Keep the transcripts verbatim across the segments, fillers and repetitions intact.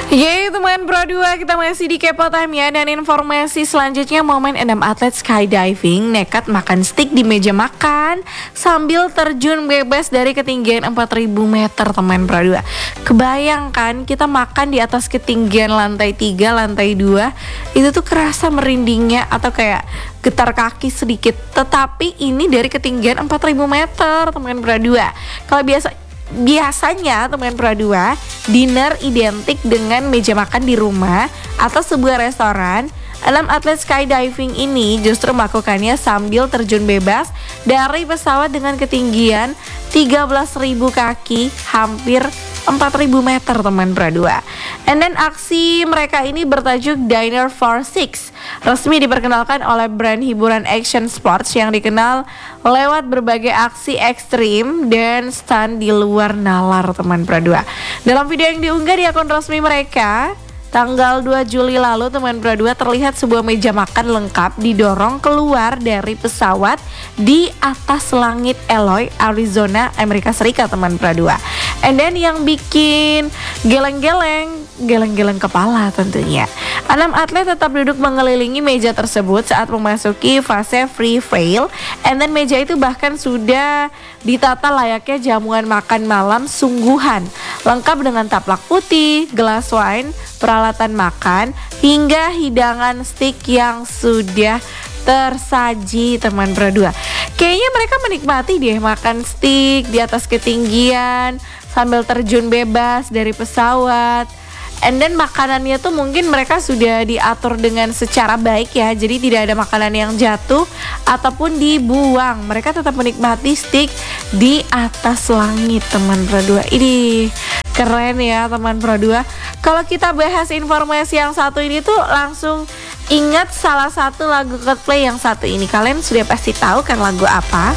Yeay teman Pro dua, kita masih di Kepo Time ya. Dan informasi selanjutnya, momen enam atlet skydiving nekat makan steak di meja makan sambil terjun bebas dari ketinggian empat ribu meter teman Pro dua. Kebayangkan kita makan di atas ketinggian lantai tiga, lantai dua, itu tuh kerasa merindingnya atau kayak getar kaki sedikit. Tetapi ini dari ketinggian empat ribu meter teman Pro dua. Kalau biasa Biasanya teman Pro dua, dinner identik dengan meja makan di rumah atau sebuah restoran. Enam atlet skydiving ini justru melakukannya sambil terjun bebas dari pesawat dengan ketinggian tiga belas ribu kaki, hampir empat ribu meter teman Pro dua. And then aksi mereka ini bertajuk Diner for Six, resmi diperkenalkan oleh brand hiburan action sports yang dikenal lewat berbagai aksi ekstrim dan stunt di luar nalar teman Pro dua. Dalam video yang diunggah di akun resmi mereka tanggal dua Juli lalu, teman Pro dua, terlihat sebuah meja makan lengkap didorong keluar dari pesawat di atas langit Eloy, Arizona, Amerika Serikat teman Pro dua. And then yang bikin geleng-geleng, geleng-geleng kepala tentunya, enam atlet tetap duduk mengelilingi meja tersebut saat memasuki fase free fall. And then meja itu bahkan sudah ditata layaknya jamuan makan malam sungguhan, lengkap dengan taplak putih, gelas wine, peralatan makan, hingga hidangan steak yang sudah tersaji teman Pro dua. Kayaknya mereka menikmati deh makan steak di atas ketinggian sambil terjun bebas dari pesawat. And then makanannya tuh mungkin mereka sudah diatur dengan secara baik ya, jadi tidak ada makanan yang jatuh ataupun dibuang. Mereka tetap menikmati steak di atas langit teman Pro dua. Ini keren ya teman Pro dua. Kalau kita bahas informasi yang satu ini tuh langsung ingat salah satu lagu Coldplay yang satu ini. Kalian sudah pasti tahu kan lagu apa?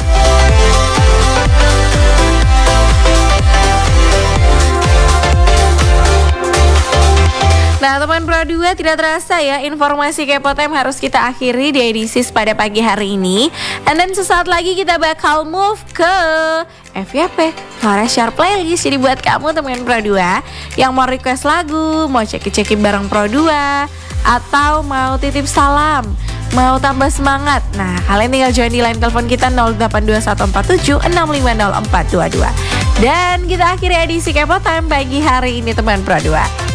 Nah teman Pro dua, tidak terasa ya, informasi Kepo Time harus kita akhiri di edisi pada pagi hari ini. And then sesaat lagi kita bakal move ke F Y P, Flora Share Playlist. Jadi buat kamu teman Pro dua yang mau request lagu, mau cek-cekin bareng Pro dua, atau mau titip salam, mau tambah semangat, nah kalian tinggal join di line telepon kita nol delapan dua satu empat tujuh enam lima nol empat dua dua. Dan kita akhiri edisi Kepo Time pagi hari ini teman Pro dua.